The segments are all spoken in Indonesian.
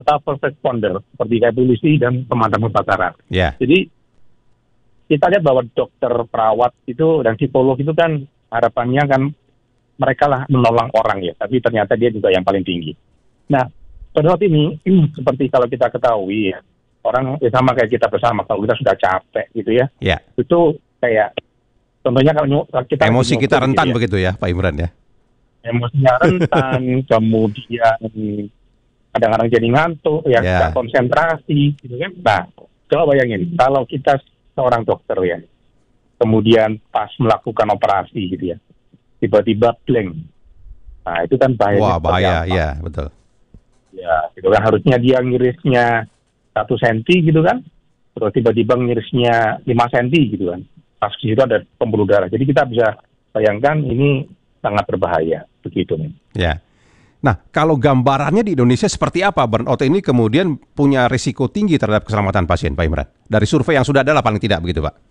atau first responder seperti kayak polisi dan pemadam kebakaran. Ya. Jadi kita lihat bahwa dokter, perawat itu dan psikolog itu kan harapannya kan mereka lah menolong orang ya, tapi ternyata dia juga yang paling tinggi. Nah, pada saat ini seperti kalau kita ketahui ya, orang ya sama kayak kita bersama, kalau kita sudah capek gitu ya, itu kayak contohnya kalau kita emosi kita rentan gitu ya, begitu ya Pak Imran ya. Emosinya rentan, kemudian kadang-kadang jadi ngantuk, ya nggak konsentrasi, gitu kan. Nah, coba bayangin kalau kita seorang dokter ya, kemudian pas melakukan operasi gitu ya, tiba-tiba blank. Nah, itu kan bahaya. Wah, bahaya, ya betul. Ya, gitu kan, harusnya dia ngirisnya 1 senti gitu kan, terus tiba-tiba ngirisnya 5 senti gitu kan. Pas di situ ada pembuluh darah. Jadi kita bisa bayangkan ini sangat berbahaya begitu nih. Ya. Nah, kalau gambarannya di Indonesia seperti apa burnout ini kemudian punya risiko tinggi terhadap keselamatan pasien, Pak Imran? Dari survei yang sudah ada lah paling tidak begitu, Pak?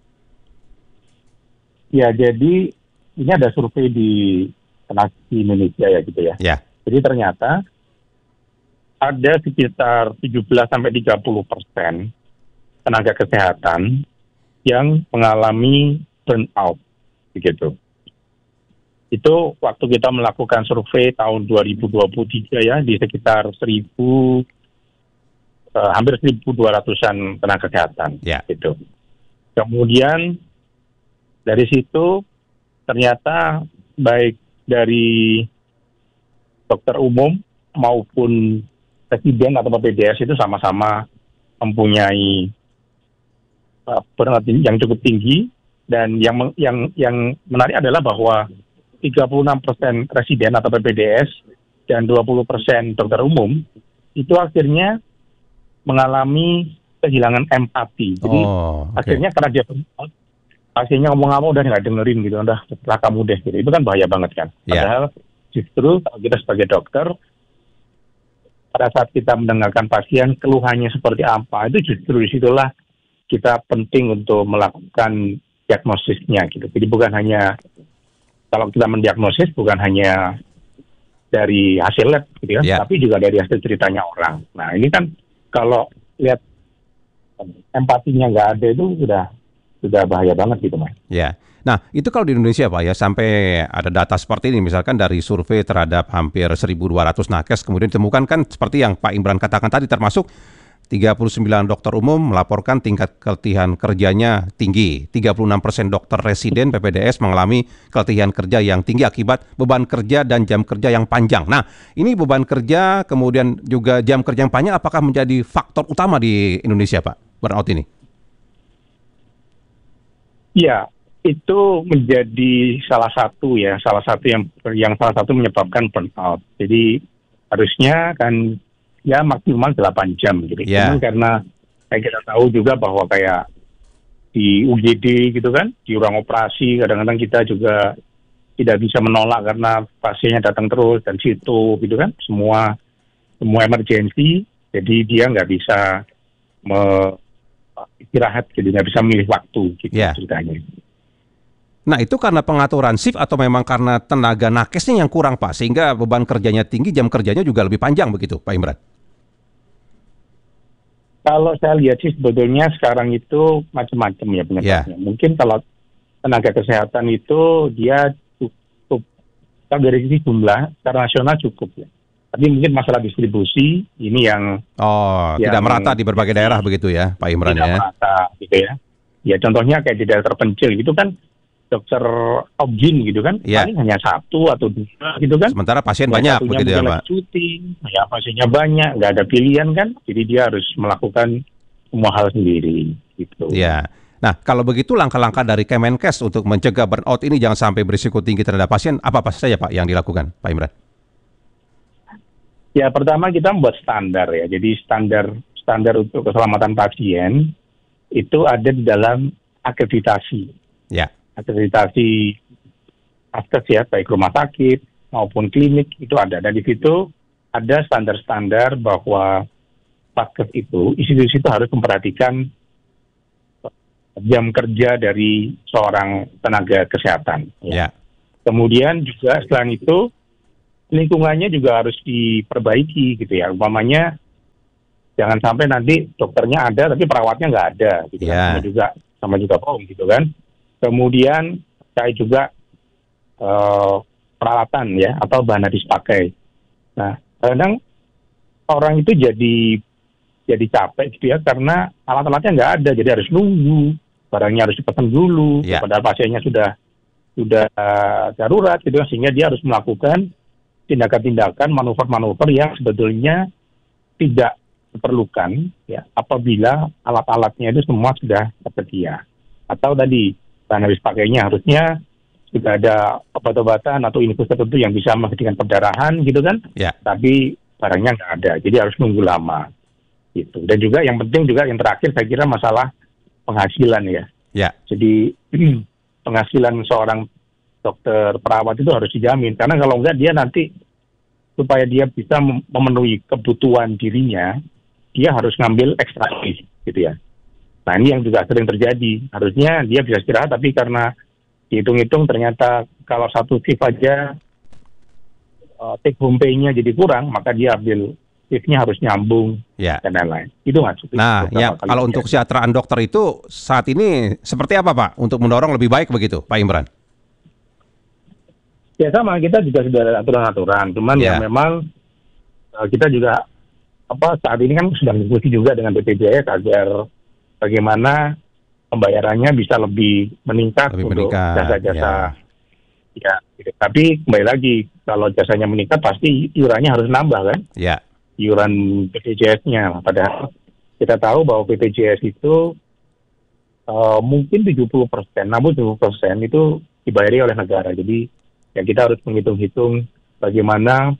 Ya, jadi ini ada survei di Indonesia ya gitu ya. Ya. Jadi ternyata ada sekitar 17-30% tenaga kesehatan yang mengalami burnout, begitu. Itu waktu kita melakukan survei tahun 2023 ya, di sekitar hampir 1.200-an tenaga kesehatan, gitu. Kemudian dari situ ternyata baik dari dokter umum maupun presiden atau PPDS itu sama-sama mempunyai burnout yang cukup tinggi, dan yang menarik adalah bahwa 36% residen atau PPDS dan 20% dokter umum itu akhirnya mengalami kehilangan empati. Jadi akhirnya karena dia pasiennya ngomong apa udah nggak dengerin gitu, udah setelah kamu deh gitu. Itu kan bahaya banget kan. Padahal justru kalau kita sebagai dokter, pada saat kita mendengarkan pasien keluhannya seperti apa, itu justru disitulah kita penting untuk melakukan diagnosisnya gitu. Jadi bukan hanya, kalau kita mendiagnosis bukan hanya dari hasil lab gitu ya, tapi juga dari hasil ceritanya orang. Nah ini kan kalau lihat empatinya nggak ada itu sudah bahaya banget gitu Mas. Ya. Nah, itu kalau di Indonesia Pak ya, sampai ada data seperti ini, misalkan dari survei terhadap hampir 1.200 nakes, kemudian ditemukan kan seperti yang Pak Imran katakan tadi, termasuk 39 dokter umum melaporkan tingkat keletihan kerjanya tinggi, 36% dokter residen PPDS mengalami keletihan kerja yang tinggi akibat beban kerja dan jam kerja yang panjang. Nah, ini beban kerja kemudian juga jam kerja yang panjang, apakah menjadi faktor utama di Indonesia Pak, burnout ini? Iya, itu menjadi salah satu yang salah satu menyebabkan burnout. Jadi harusnya kan ya maksimal 8 jam gitu. Cuman karena kayak kita tahu juga bahwa kayak di UGD gitu kan, di ruang operasi kadang-kadang kita juga tidak bisa menolak karena pasiennya datang terus dan situ gitu kan, semua emergensi, jadi dia nggak bisa istirahat gitu, nggak bisa memilih waktu gitu ceritanya. Nah itu karena pengaturan shift atau memang karena tenaga nakesnya yang kurang Pak, sehingga beban kerjanya tinggi, jam kerjanya juga lebih panjang begitu Pak Imran? Kalau saya lihat sih sebetulnya sekarang itu macam-macam ya penyebabnya. Mungkin kalau tenaga kesehatan itu dia cukup, kalau dari sisi jumlah secara nasional cukup ya. Tapi mungkin masalah distribusi ini yang tidak merata di berbagai daerah begitu ya Pak Imran ya? Tidak merata gitu ya. Ya contohnya kayak di daerah terpencil gitu kan, dokter obgyn gitu kan, paling hanya 1 atau 2 gitu kan. Sementara pasien banyak begitu ya Pak? Cuti, ya pasiennya banyak, nggak ada pilihan kan, jadi dia harus melakukan semua hal sendiri gitu. Ya. Nah kalau begitu langkah-langkah dari Kemenkes untuk mencegah burnout ini jangan sampai berisiko tinggi terhadap pasien, apa saja Pak yang dilakukan Pak Imran? Ya pertama kita membuat standar ya, jadi standar untuk keselamatan pasien itu ada di dalam akreditasi. Akreditasi nakes ya, baik rumah sakit maupun klinik itu ada. Dan di situ ada standar-standar bahwa nakes itu, institusi itu harus memperhatikan jam kerja dari seorang tenaga kesehatan. Kemudian juga selain itu lingkungannya juga harus diperbaiki gitu ya. Umpamanya Jangan sampai nanti dokternya ada tapi perawatnya nggak ada, gitu kan. Sama juga gitu kan. Kemudian terkait juga peralatan ya atau bahan habis pakai. Nah, kadang orang itu jadi capek gitu ya karena alat-alatnya nggak ada, jadi harus nunggu, barangnya harus dipesan dulu, padahal pasiennya sudah darurat gitu, sehingga dia harus melakukan tindakan-tindakan, manuver-manuver yang sebetulnya tidak diperlukan ya apabila alat-alatnya itu semua sudah tersedia. Atau tadi bahan habis pakainya harusnya sudah ada obat-obatan atau infus tertentu yang bisa menghentikan perdarahan gitu kan, tapi barangnya nggak ada, jadi harus nunggu lama gitu. Dan juga yang penting juga yang terakhir saya kira masalah penghasilan ya. Jadi penghasilan seorang dokter perawat itu harus dijamin, karena kalau enggak dia nanti supaya dia bisa memenuhi kebutuhan dirinya, dia harus ngambil ekstra gitu ya. Nah ini yang juga sering terjadi, harusnya dia bisa istirahat tapi karena dihitung-hitung ternyata kalau satu shift aja take home pay-nya jadi kurang, maka dia ambil shift-nya harus nyambung dan lain-lain. Itu maksudnya. Nah, ya kalau untuk kesejahteraan dokter itu saat ini seperti apa Pak untuk mendorong lebih baik begitu Pak Imran? Ya sama, kita juga sudah ada aturan-aturan, cuman ya memang kita juga saat ini kan sedang diskusi juga dengan BPJS agar bagaimana pembayarannya bisa lebih meningkat untuk jasa-jasa. Ya, gitu. Tapi kembali lagi, kalau jasanya meningkat pasti iurannya harus nambah kan? Iuran BPJS-nya. Padahal kita tahu bahwa BPJS itu mungkin 70%, namun 70% itu dibayari oleh negara. Jadi ya kita harus menghitung-hitung bagaimana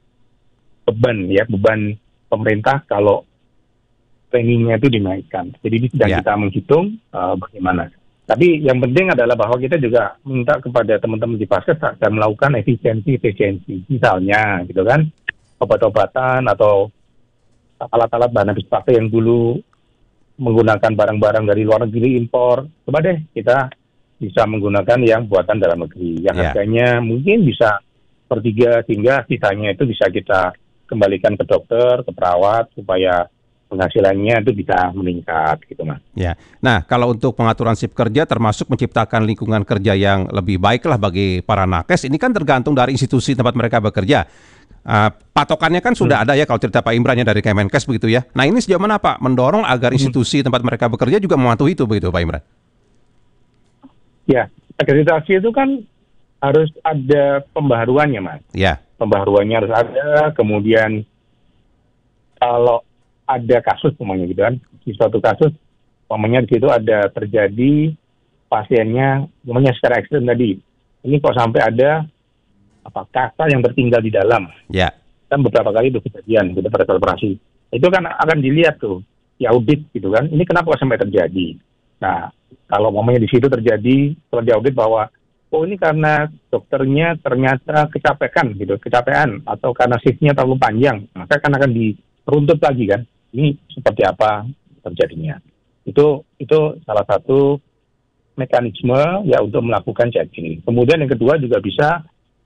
beban pemerintah kalau preminya itu dinaikkan. Jadi ini sedang kita menghitung bagaimana. Tapi yang penting adalah bahwa kita juga minta kepada teman-teman di Vaskes agar melakukan efisiensi. Misalnya gitu kan, obat-obatan atau alat-alat bahan habis pakai yang dulu menggunakan barang-barang dari luar negeri impor, coba deh kita bisa menggunakan yang buatan dalam negeri, yang harganya mungkin bisa sepertiga, sehingga sisanya itu bisa kita kembalikan ke dokter, ke perawat, supaya penghasilannya itu bisa meningkat gitu Mas. Nah kalau untuk pengaturan shift kerja termasuk menciptakan lingkungan kerja yang lebih baik lah bagi para nakes, ini kan tergantung dari institusi tempat mereka bekerja. Patokannya kan sudah ada ya kalau cerita Pak Imran dari Kemenkes begitu ya. Nah ini sejauh mana Pak mendorong agar institusi tempat mereka bekerja juga mematuhi itu begitu Pak Imran? Ya, akreditasi itu kan harus ada pembaharuannya, Mas. Pembaharuannya harus ada, kemudian kalau ada kasus, umpamanya gitu kan, di suatu kasus, umpamanya di situ ada terjadi pasiennya, umpamanya secara ekstrem tadi, ini kok sampai ada kasta yang tertinggal di dalam. Kan beberapa kali itu kejadian, gitu pada operasi. Itu kan akan dilihat tuh, diaudit gitu kan, ini kenapa kok sampai terjadi. Nah, kalau momennya di situ terjadi, setelah diaudit bahwa ini karena dokternya ternyata kecapean atau karena shift-nya terlalu panjang, maka akan diruntut lagi kan. Ini seperti apa terjadinya. Itu salah satu mekanisme ya untuk melakukan checking. Kemudian yang kedua juga bisa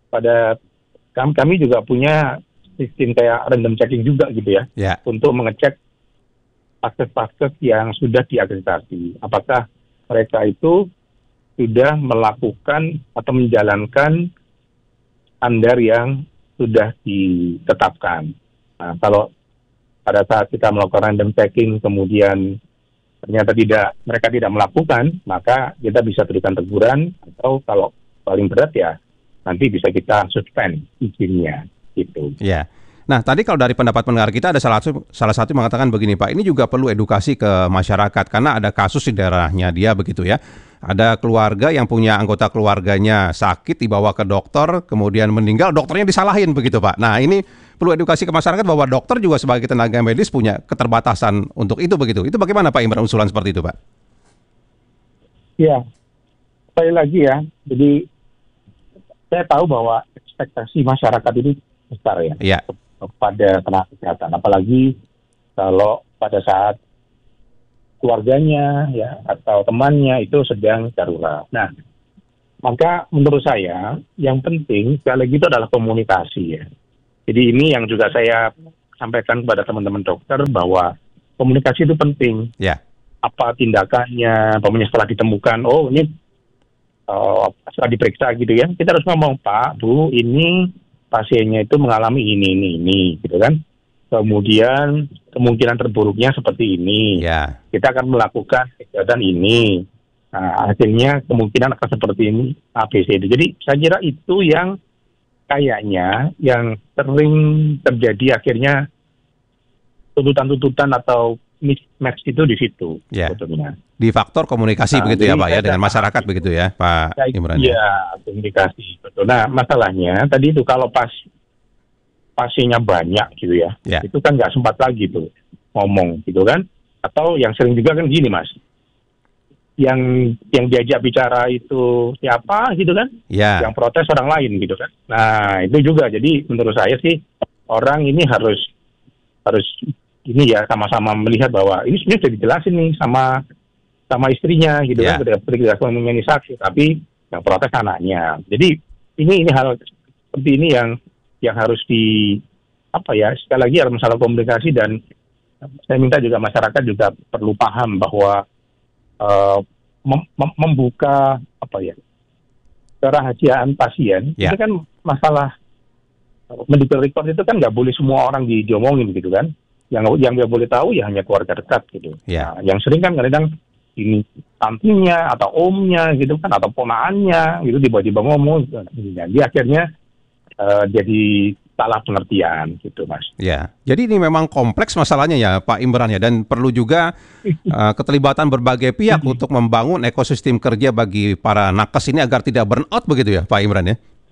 kami juga punya sistem kayak random checking juga gitu ya. Untuk mengecek vaskes-vaskes yang sudah diakreditasi. Apakah mereka itu sudah melakukan atau menjalankan standar yang sudah ditetapkan. Nah, kalau pada saat kita melakukan random checking kemudian ternyata mereka tidak melakukan, maka kita bisa berikan teguran atau kalau paling berat ya nanti bisa kita suspend izinnya gitu. Nah, tadi kalau dari pendapat pendengar kita ada salah satu mengatakan begini Pak, ini juga perlu edukasi ke masyarakat karena ada kasus di daerahnya dia begitu ya. Ada keluarga yang punya anggota keluarganya sakit dibawa ke dokter, kemudian meninggal, dokternya disalahin begitu Pak. Nah, ini perlu edukasi ke masyarakat bahwa dokter juga sebagai tenaga medis punya keterbatasan untuk itu begitu. Itu bagaimana Pak Imran usulan seperti itu Pak? Ya, sekali lagi ya. Jadi saya tahu bahwa ekspektasi masyarakat ini besar ya. Pada tenaga kesehatan, apalagi kalau pada saat keluarganya ya atau temannya itu sedang darurat. Nah, maka menurut saya yang penting sekali lagi itu adalah komunikasi ya. Jadi ini yang juga saya sampaikan kepada teman-teman dokter bahwa komunikasi itu penting. Ya. Apa tindakannya, setelah ditemukan, oh ini setelah diperiksa gitu ya, kita harus ngomong, Pak, Bu, ini pasiennya itu mengalami ini, gitu kan. Kemudian kemungkinan terburuknya seperti ini. Ya. Kita akan melakukan kegiatan ini. Nah, hasilnya kemungkinan akan seperti ini, ABCD. Jadi saya kira itu yang kayaknya yang sering terjadi akhirnya tuntutan-tuntutan atau mismatch itu di situ. Ya. Sebetulnya. Di faktor komunikasi begitu ya Pak ya, dengan masyarakat begitu ya Pak Imran. Iya, komunikasi. Betul. Nah, masalahnya tadi itu kalau pasiennya banyak gitu ya, itu kan nggak sempat lagi tuh ngomong gitu kan. Atau yang sering juga kan gini Mas, yang diajak bicara itu siapa gitu kan, yang protes orang lain gitu kan. Nah itu juga, jadi menurut saya sih orang ini harus ini ya sama-sama melihat bahwa ini sebenarnya sudah dijelasin nih sama istrinya gitu kan, ketika mengenai saksi, tapi yang protes anaknya. Jadi ini hal seperti ini yang harus sekali lagi ada masalah komunikasi, dan saya minta juga masyarakat juga perlu paham bahwa membuka kerahasiaan pasien itu kan masalah medical record, itu kan nggak boleh semua orang diomongin gitu kan. Yang nggak boleh tahu ya hanya keluarga dekat gitu. Nah, yang sering kan kadang ini tantinya atau omnya gitu kan, atau ponaannya gitu tiba-tiba ngomong, jadi akhirnya jadi salah pengertian gitu Mas. Ya, jadi ini memang kompleks masalahnya ya Pak Imran ya, dan perlu juga keterlibatan berbagai pihak untuk membangun ekosistem kerja bagi para nakes ini agar tidak burn out begitu ya Pak Imran ya.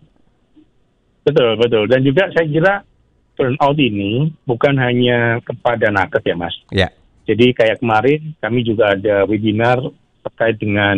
Betul, dan juga saya kira burnout ini bukan hanya kepada nakes ya Mas. Ya. Jadi kayak kemarin kami juga ada webinar terkait dengan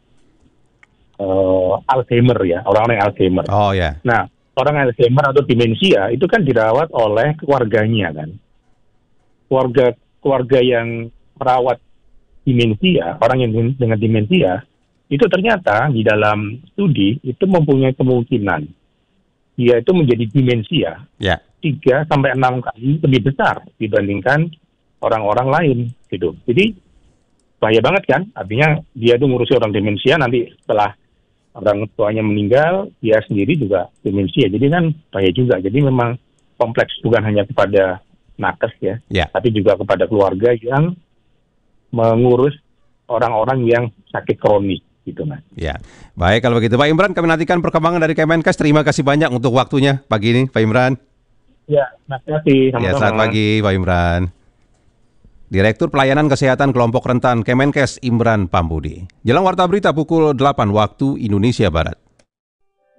Alzheimer ya, orang-orang yang Alzheimer. Oh ya. Nah, orang Alzheimer atau demensia itu kan dirawat oleh keluarganya kan. Keluarga yang merawat demensia, orang yang dengan demensia, itu ternyata di dalam studi itu mempunyai kemungkinan dia itu menjadi demensia 3-6 kali lebih besar dibandingkan orang-orang lain gitu. Jadi bahaya banget kan, artinya dia tuh ngurusi orang demensia, nanti setelah orang tuanya meninggal dia sendiri juga demensia, jadi kan bahaya juga. Jadi memang kompleks, bukan hanya kepada nakes ya, tapi juga kepada keluarga yang mengurus orang-orang yang sakit kronis gitu Mas. Ya, baik kalau begitu Pak Imran, kami nantikan perkembangan dari Kemenkes. Terima kasih banyak untuk waktunya pagi ini Pak Imran. Ya, terima kasih. Ya, selamat pagi Pak Imran. Direktur Pelayanan Kesehatan Kelompok Rentan Kemenkes Imran Pambudi. Jelang Warta Berita pukul 8 waktu Indonesia Barat.